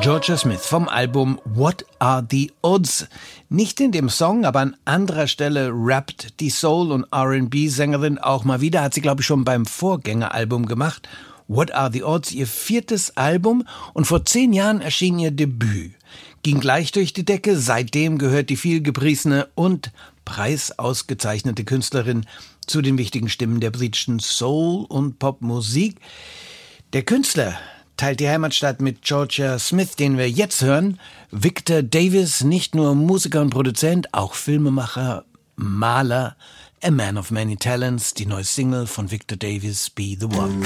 Georgia Smith vom Album What Are the Odds? Nicht in dem Song, aber an anderer Stelle rappt die Soul- und R&B-Sängerin auch mal wieder. Hat sie, glaube ich, schon beim Vorgängeralbum gemacht. What Are the Odds? Ihr 4. Album, und vor 10 Jahren erschien ihr Debüt. Ging gleich durch die Decke. Seitdem gehört die vielgepriesene und preisausgezeichnete Künstlerin zu den wichtigen Stimmen der britischen Soul- und Popmusik. Der Künstler teilt die Heimatstadt mit Georgia Smith, den wir jetzt hören. Victor Davis, nicht nur Musiker und Produzent, auch Filmemacher, Maler, A Man of Many Talents, die neue Single von Victor Davis, Be the One.